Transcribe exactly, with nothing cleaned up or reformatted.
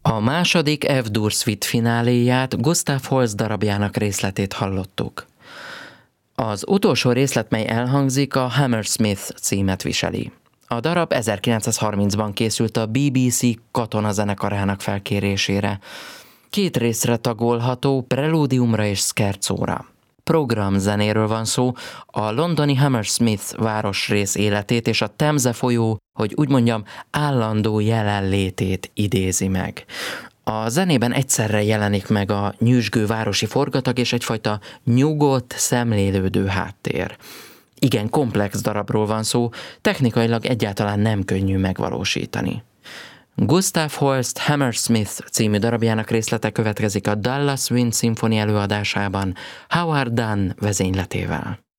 A második F-dur Suite fináléját, Gustav Holst darabjának részletét hallottuk. Az utolsó részlet, mely elhangzik, a Hammersmith címet viseli. A darab ezerkilencszázharmincban készült a bé bé cé katonazenekarának felkérésére. Két részre tagolható, prelúdiumra és scherzóra. Programzenéről van szó, a londoni Hammersmith városrész életét és a Temze folyó, hogy úgy mondjam, állandó jelenlétét idézi meg. A zenében egyszerre jelenik meg a nyüzsgő városi forgatag és egyfajta nyugodt, szemlélődő háttér. Igen komplex darabról van szó, technikailag egyáltalán nem könnyű megvalósítani. Gustav Holst Hammersmith című darabjának részlete következik a Dallas Wind Symphony előadásában, Howard Dunn vezényletével.